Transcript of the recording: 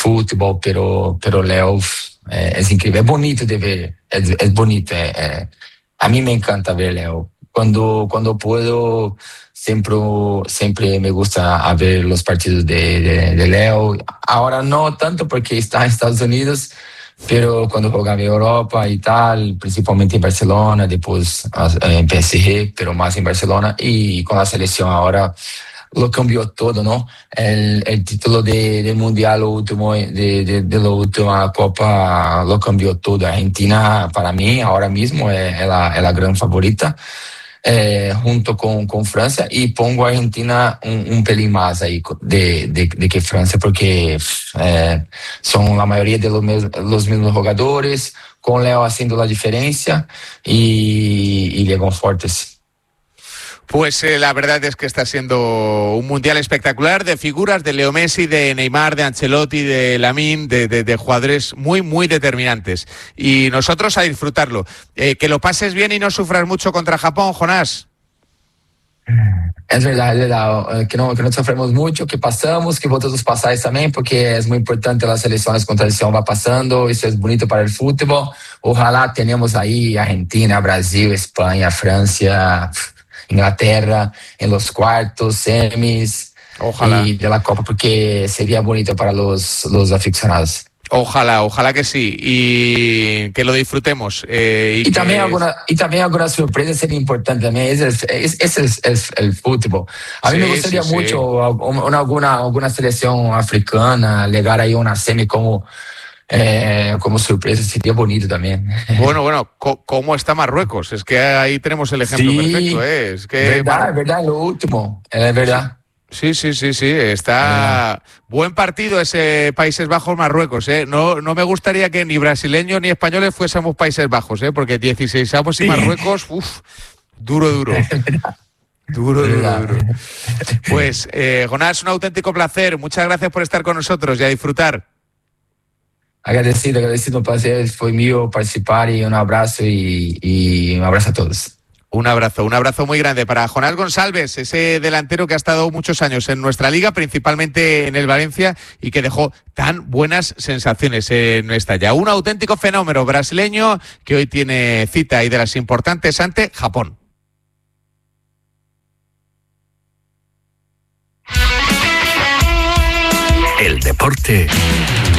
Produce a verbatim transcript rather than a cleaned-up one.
fútbol, pero, pero Leo eh, es increíble, es bonito de ver, es, es bonito. Eh, eh. A mí me encanta ver Leo. Cuando, cuando puedo, siempre, siempre me gusta a ver los partidos de, de, de Leo. Ahora no tanto porque está en Estados Unidos, pero cuando jugaba en Europa y tal, principalmente en Barcelona, después en P S G, pero más en Barcelona, y con la selección ahora lo cambió todo, ¿no? El, el título de, de mundial, lo último, de, de, de la última Copa, lo cambió todo. Argentina, para mí, ahora mismo, es, es, la, es la gran favorita. Eh, junto con, con Francia, y pongo a Argentina un, un pelín más ahí de, de, de que Francia, porque eh, son la mayoría de los, los mismos jugadores, con Leo haciendo la diferencia y, y llegan fuertes. Pues eh, la verdad es que está siendo un mundial espectacular de figuras de Leo Messi, de Neymar, de Ancelotti, de Lamine, de, de, de jugadores muy, muy determinantes. Y nosotros a disfrutarlo. Eh, que lo pases bien y no sufras mucho contra Japón, Jonás. Es verdad, es verdad, que no, que no sufrimos mucho, que pasamos, que vosotros pasáis también, porque es muy importante las selecciones con tradición va pasando, eso es bonito para el fútbol. Ojalá tenemos ahí Argentina, Brasil, España, Francia, Inglaterra en los cuartos, semis. Ojalá. Y de la Copa, porque sería bonito para los, los aficionados. Ojalá, ojalá que sí, y que lo disfrutemos. Eh, y, y, también que... alguna, y también alguna sorpresa sería importante también, ese es, es, ese es, es el fútbol. A sí, mí me gustaría sí, mucho sí. Una, alguna, alguna selección africana, llegar ahí a una semi como... Eh, como sorpresa, sería bonito también. Bueno, bueno, co- ¿cómo está Marruecos? Es que ahí tenemos el ejemplo sí, perfecto, ¿eh? Es que verdad, Mar... verdad, lo último, es verdad. Sí, sí, sí, sí, está sí. Buen partido ese Países Bajos-Marruecos, ¿eh? No, no me gustaría que ni brasileños ni españoles fuésemos Países Bajos, ¿eh? Porque dieciseisavos y sí. Marruecos, uff, duro, duro. Duro, duro, duro. Pues, eh, Jonás, un auténtico placer. Muchas gracias por estar con nosotros y a disfrutar. Agradecido, agradecido, un placer fue mío participar y un abrazo y, y un abrazo a todos. Un abrazo, un abrazo muy grande para Jonás Gonçalves, ese delantero que ha estado muchos años en nuestra liga, principalmente en el Valencia, y que dejó tan buenas sensaciones en Mestalla. Un auténtico fenómeno brasileño que hoy tiene cita y de las importantes ante Japón. El deporte